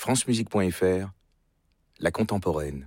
francemusique.fr, la contemporaine.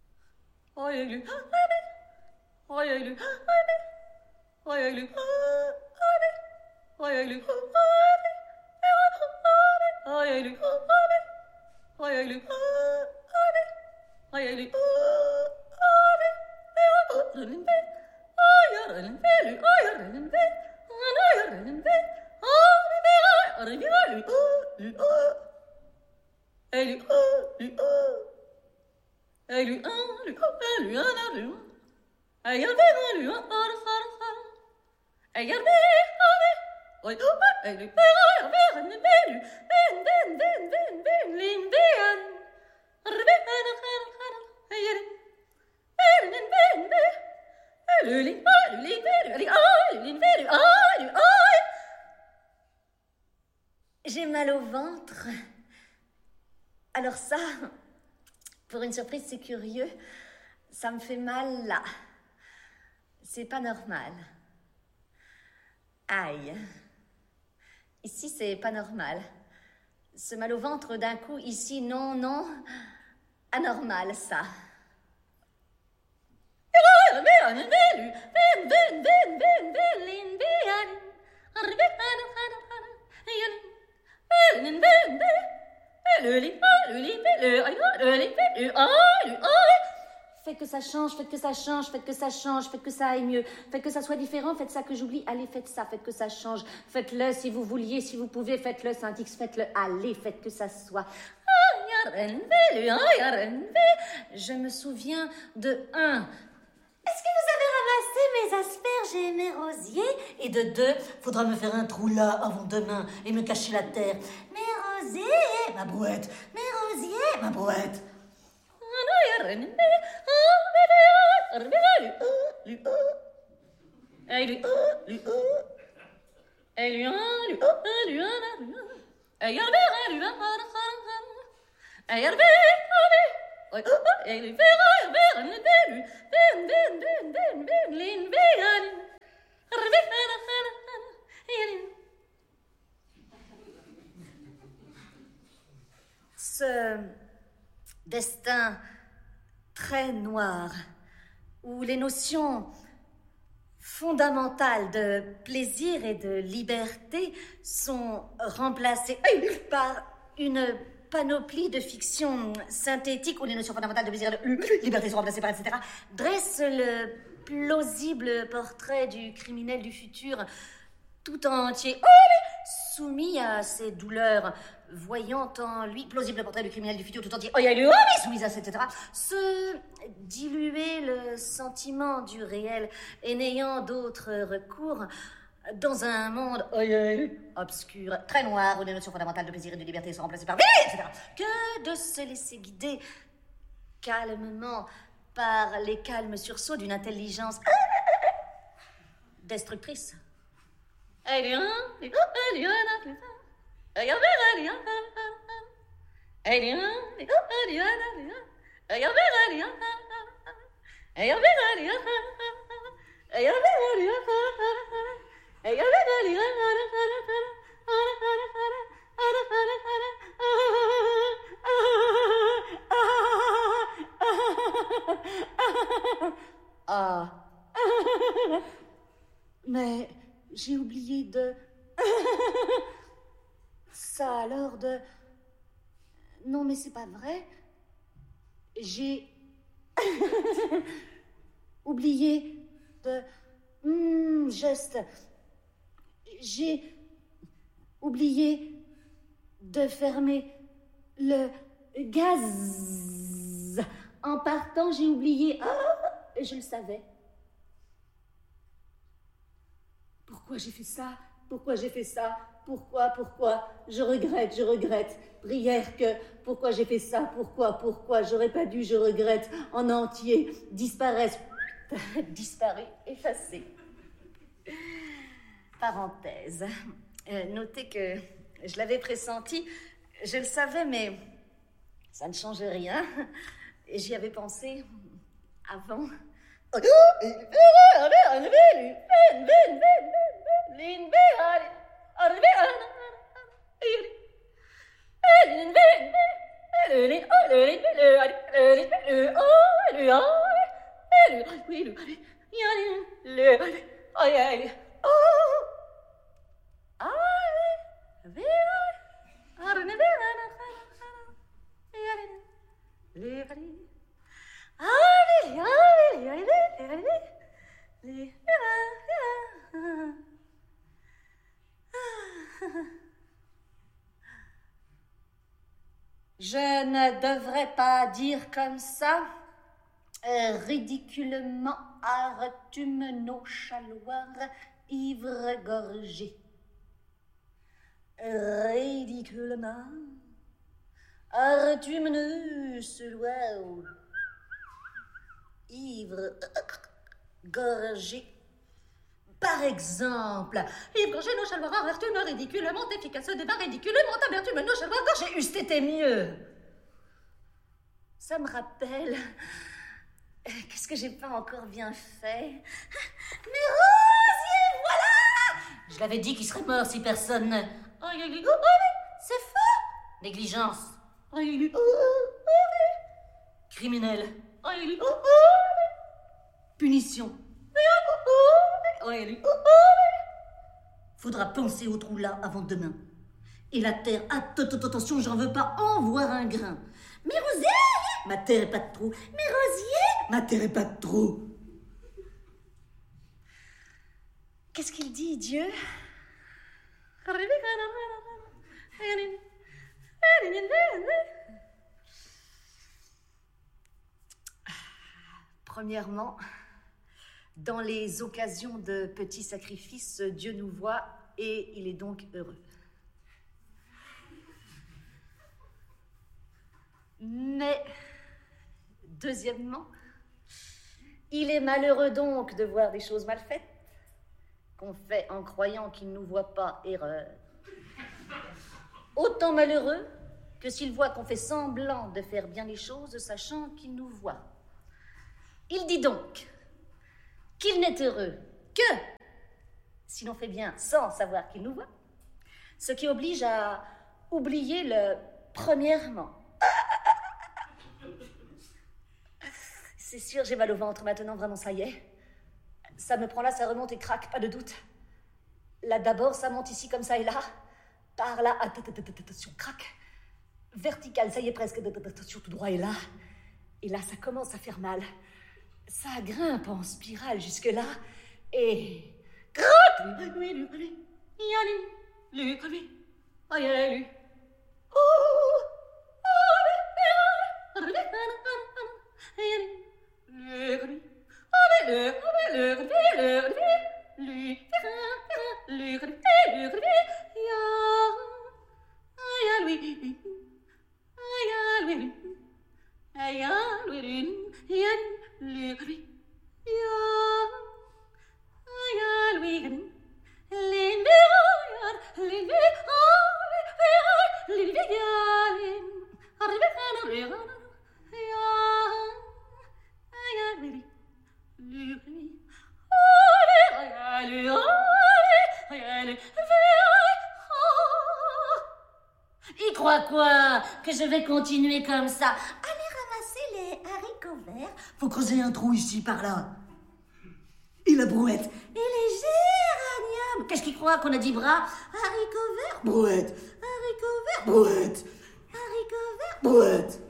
J'ai mal au ventre. Alors ça, pour une surprise, c'est curieux. Ça me fait mal là. C'est pas normal. Aïe. Ici, c'est pas normal. Ce mal au ventre d'un coup, ici, non. Anormal, ça. Faites que ça change, faites que ça change, faites que ça change, faites que ça aille mieux, faites que ça soit différent, faites ça que j'oublie, allez, faites ça, faites que ça change, faites-le si vous vouliez, si vous pouvez, faites-le, Saint-X, faites-le, allez, faites que ça soit. Je me souviens de 1. Est-ce que vous avez ramassé mes asperges et mes rosiers? Et de 2, faudra me faire un trou là avant demain et me cacher la terre. Mes rosiers, ma brouette, mes rosiers, ma brouette. Ce destin très noir, où les notions fondamentales de plaisir et de liberté sont remplacées par une panoplie de fiction synthétique où les notions fondamentales de plaisir et de liberté sont remplacées par etc., dresse le plausible portrait du criminel du futur tout entier, soumis à ses douleurs, voyant en lui, plausible portrait du criminel du futur tout entier, soumis à ses, etc., se diluer le sentiment du réel et n'ayant d'autre recours dans un monde obscur, très noir, où les notions fondamentales de plaisir et de liberté sont remplacées par etc., que de se laisser guider calmement par les calmes sursauts d'une intelligence destructrice. Mais j'ai oublié de... Ça alors de... Non, mais c'est pas vrai. J'ai... oublié de... Geste. J'ai oublié de fermer le gaz. En partant, j'ai oublié... je le savais. Pourquoi j'ai fait ça? Pourquoi j'ai fait ça? Pourquoi? Je regrette. Prière que... Pourquoi j'ai fait ça? Pourquoi? J'aurais pas dû, je regrette. En entier. Disparaissent. Disparu, effacé. Parenthèse. Notez que je l'avais pressenti. Je le savais, mais ça ne change rien. J'y avais pensé avant. Je ne devrais pas dire comme ça. Ridiculement, artume nos chaloirs, ivre-gorgés. Ridiculement, artume nos chaloirs, ivre-gorgés. Par exemple, ivre-gorgés, nos chaloirs, artume ridiculement efficace, débat ridiculement, amertume, nos chaloirs, gorgés. Eussent été mieux. Ça me rappelle... Qu'est-ce que j'ai pas encore bien fait? Mais Rosier, voilà! Je l'avais dit qu'il serait mort si personne... C'est faux! Négligence. Criminel. Punition. Faudra penser au trou là avant demain. Et la terre, attention, j'en veux pas en voir un grain. Mais Rosier! Ma terre est pas de trou. Mais Rosier! Ma terre est pas de trou. Qu'est-ce qu'il dit, Dieu? Premièrement, dans les occasions de petits sacrifices, Dieu nous voit et il est donc heureux. Mais, deuxièmement, il est malheureux donc de voir des choses mal faites, qu'on fait en croyant qu'il ne nous voit pas, erreur. Autant malheureux que s'il voit qu'on fait semblant de faire bien les choses, sachant qu'il nous voit. Il dit donc qu'il n'est heureux que si l'on fait bien sans savoir qu'il nous voit, ce qui oblige à oublier le premièrement. C'est sûr, j'ai mal au ventre maintenant, vraiment, ça y est. Ça me prend là, ça remonte et craque, pas de doute. Là, d'abord, ça monte ici, comme ça, et là. Par là, attention, craque. Vertical, ça y est, presque, attention, tout droit, et là. Et là, ça commence à faire mal. Ça grimpe en spirale jusque-là, et... Craque! Il croit quoi? Que je vais continuer comme ça? Allez ramasser les haricots verts. Faut creuser un trou ici, par là. Et la brouette. Et les géraniums. Qu'est-ce qu'il croit qu'on a dit bras? Haricots verts, brouette. Haricots verts, brouette. Haricots verts, brouette.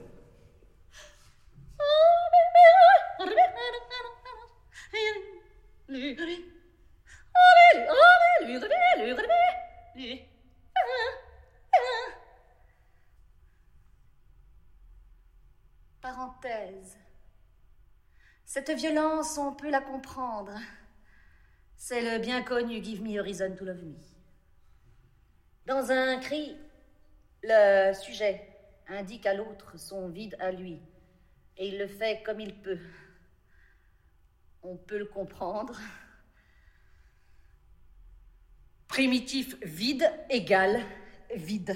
Parenthèse. Cette violence, on peut la comprendre. C'est le bien connu Give me a reason to love me. Dans un cri, le sujet indique à l'autre son vide à lui, et il le fait comme il peut. On peut le comprendre. Primitif vide égale vide.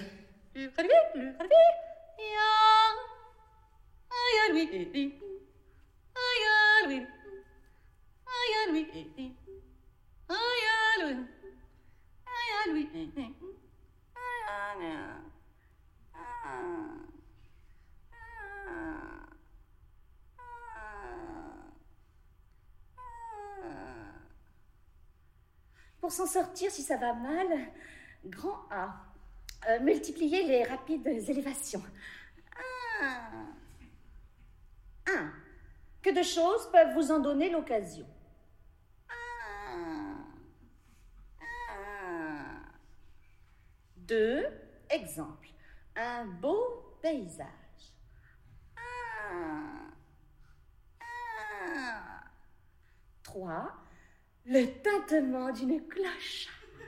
Pour s'en sortir, si ça va mal, grand A. Multipliez les rapides élévations. 1. Que de choses peuvent vous en donner l'occasion. 2. Exemple. Un beau paysage. 3. Le tintement d'une cloche.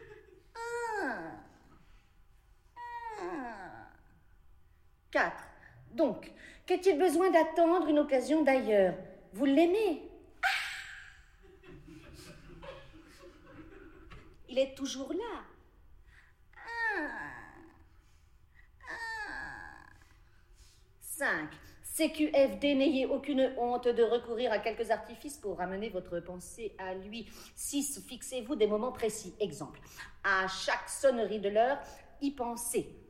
4. Donc, qu'a-t-il besoin d'attendre une occasion d'ailleurs? Vous l'aimez? Il est toujours là. 5. CQFD, n'ayez aucune honte de recourir à quelques artifices pour ramener votre pensée à lui. 6. Fixez-vous des moments précis. Exemple. À chaque sonnerie de l'heure, y pensez.